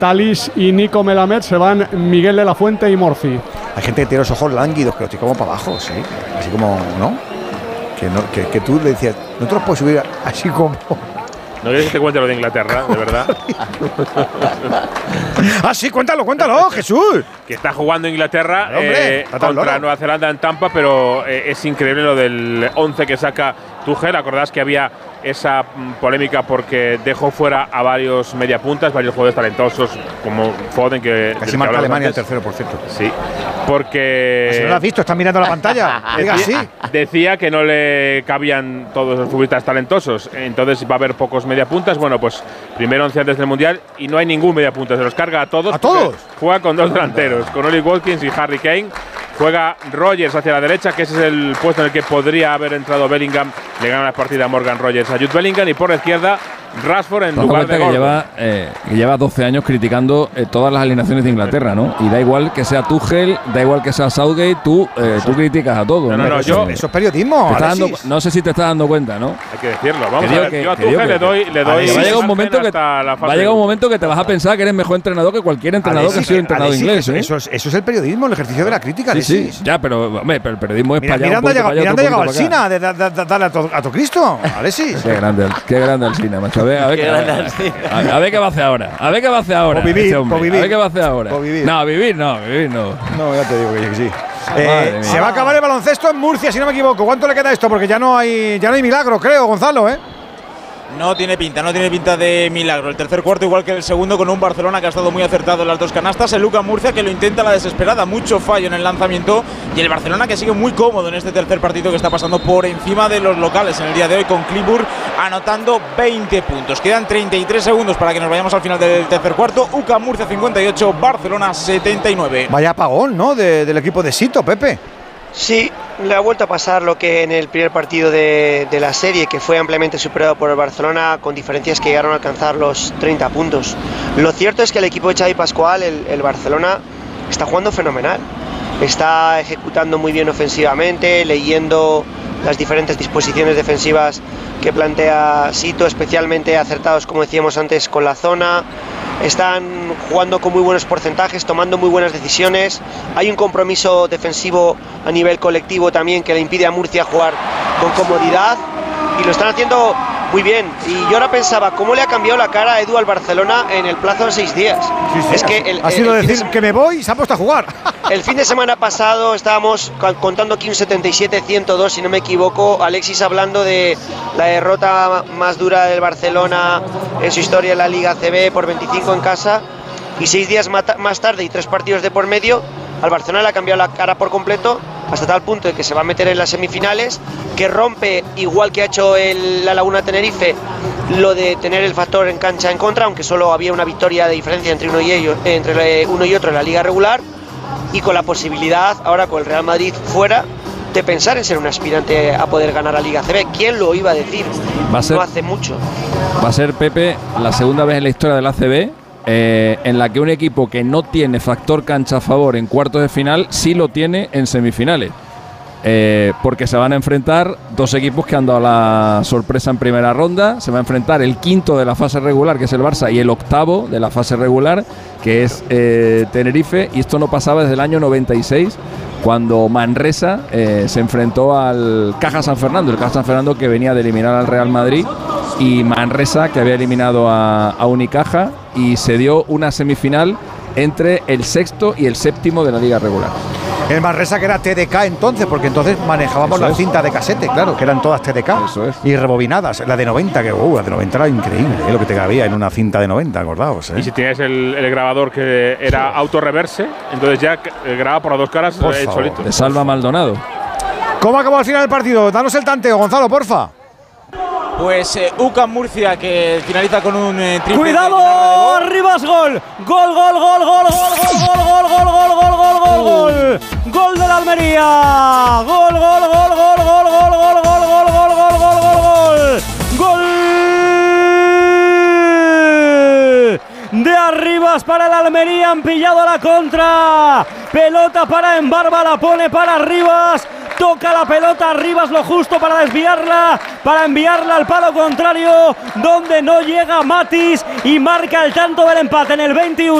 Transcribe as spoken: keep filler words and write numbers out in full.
Talis y Nico Melamed, se van Miguel de la Fuente y Morci. Hay gente que tiene los ojos lánguidos, que los tiene como para abajo, sí. Así como, ¿no? Que, no, que, que tú le decías, no te los puedes subir así como… ¿No quieres que te cuente lo de Inglaterra, de verdad? Ah, sí, cuéntalo, cuéntalo, Jesús. Que está jugando Inglaterra Hombre, eh, contra Nueva Zelanda en Tampa, pero eh, es increíble lo del once que saca Tuchel. Acordás que había esa mm, polémica porque dejó fuera a varios mediapuntas, varios jugadores talentosos como Foden, que casi marca Alemania el tercero, por cierto. Sí, porque… Si no lo has visto, estás mirando la pantalla. Diga sí. Decía que no le cabían todos los futbolistas talentosos, entonces va a haber pocos mediapuntas. Bueno, pues primero once antes del Mundial y no hay ningún mediapunta, se los carga a todos. ¿A todos? Juega con dos delanteros, con Oli Watkins y Harry Kane. Juega Rodgers hacia la derecha, que ese es el puesto en el que podría haber entrado Bellingham. Le gana la partida a Morgan Rodgers a Jude Bellingham, y por la izquierda Rashford en lugar de que lleva, eh, que lleva doce años criticando eh, todas las alineaciones de Inglaterra, ¿no? Y da igual que sea Tuchel, da igual que sea Southgate, tú, eh, tú criticas a todos. No, no, no, no yo, eso es periodismo. Dando, no sé si te estás dando cuenta, ¿no? Hay que decirlo. Vamos que a ver, que, yo a que Tuchel le doy, le doy. Va a llegar un momento que va a llegar un momento que te vas a pensar que eres mejor entrenador que cualquier entrenador Alexis, que ha sido entrenador Alexis, inglés. Eso, ¿eh? eso, es, eso es el periodismo, el ejercicio de la crítica. Sí, sí, sí, ya, pero, hombre, pero el periodismo es Mira, para allá. Miranda ha llegado al Sina de darle a tu Cristo, Alexis. Qué grande, qué grande el Sina, macho. A ver, a ver, a ver, a ver qué va a hacer ahora. A ver qué va a hacer ahora. Por vivir, por vivir. A ver qué va a hacer ahora. Vivir. No, vivir no, vivir no. No, ya te digo que sí. Eh, se va a acabar el baloncesto en Murcia, si no me equivoco. ¿Cuánto le queda esto? Porque ya no hay, ya no hay milagro, creo, Gonzalo, ¿eh? No tiene pinta, no tiene pinta de milagro. El tercer cuarto igual que el segundo, con un Barcelona que ha estado muy acertado en las dos canastas. El UCAM Murcia que lo intenta a la desesperada, mucho fallo en el lanzamiento. Y el Barcelona que sigue muy cómodo en este tercer partido, que está pasando por encima de los locales en el día de hoy, con Clipbourg anotando veinte puntos. Quedan treinta y tres segundos para que nos vayamos al final del tercer cuarto. UCAM Murcia cincuenta y ocho, Barcelona setenta y nueve. Vaya apagón, ¿no? De, del equipo de Sito, Pepe. Sí, le ha vuelto a pasar lo que en el primer partido de, de la serie, que fue ampliamente superado por el Barcelona, con diferencias que llegaron a alcanzar los treinta puntos. Lo cierto es que el equipo de Xavi Pascual, el, el Barcelona, está jugando fenomenal. Está ejecutando muy bien ofensivamente, leyendo las diferentes disposiciones defensivas que plantea Sito, especialmente acertados, como decíamos antes, con la zona. Están jugando con muy buenos porcentajes, tomando muy buenas decisiones. Hay un compromiso defensivo a nivel colectivo también que le impide a Murcia jugar con comodidad, y lo están haciendo muy bien. Y yo ahora pensaba, ¿cómo le ha cambiado la cara a Edu al Barcelona en el plazo de seis días? Sí, sí, es que el, ha sido el, el decir que me voy y se ha puesto a jugar. El fin de semana pasado estábamos contando aquí un setenta y siete a ciento dos, si no me equivoco. Alexis hablando de la derrota más dura del Barcelona en su historia en la Liga A C B por veinticinco en casa, y seis días más tarde y tres partidos de por medio, al Barcelona le ha cambiado la cara por completo, hasta tal punto de que se va a meter en las semifinales, que rompe, igual que ha hecho el, la Laguna Tenerife, lo de tener el factor en cancha en contra, aunque solo había una victoria de diferencia entre uno y, ellos, entre uno y otro en la liga regular, y con la posibilidad, ahora con el Real Madrid fuera, de pensar en ser un aspirante a poder ganar la Liga A C B. ¿Quién lo iba a decir? Va a ser, no hace mucho. Va a ser, Pepe, la segunda vez en la historia del A C B eh, en la que un equipo que no tiene factor cancha a favor en cuartos de final sí lo tiene en semifinales. Eh, porque se van a enfrentar dos equipos que han dado la sorpresa en primera ronda. Se va a enfrentar el quinto de la fase regular, que es el Barça, y el octavo de la fase regular, que es eh, Tenerife. Y esto no pasaba desde el año noventa y seis, cuando Manresa eh, se enfrentó al Caja San Fernando, el Caja San Fernando que venía de eliminar al Real Madrid, y Manresa que había eliminado a, a Unicaja, y se dio una semifinal entre el sexto y el séptimo de la liga regular. El Manresa, que era T D K entonces, porque entonces manejábamos Eso la es. cinta de casete, claro, que eran todas T D K. Eso es. Y rebobinadas. La de noventa, que uh, la de noventa era increíble, ¿eh? Lo que te cabía en una cinta de noventa, acordaos. ¿eh? Y si tienes el, el grabador que era autorreverse, entonces ya eh, graba por las dos caras Por eh, favor. solito. Te salva Maldonado. ¿Cómo acabó al final el partido? Danos el tanteo, Gonzalo, porfa. Pues eh, UCAM Murcia, que finaliza con un eh, triple. ¡Cuidado! ¡Arribas, gol! ¡Gol, gol, gol, gol, gol, gol, gol, gol, gol, gol, gol, gol, gol! ¡Gol de la Almería! ¡Gol, gol, gol, gol, gol, gol, gol, gol, gol, gol, gol, gol, gol, gol! ¡Gol! De Arribas para la Almería, han pillado la contra. Pelota para Embarba, la pone para Arribas. toca la pelota, Rivas lo justo para desviarla, para enviarla al palo contrario, donde no llega Matis y marca el tanto del empate en el veintiuno.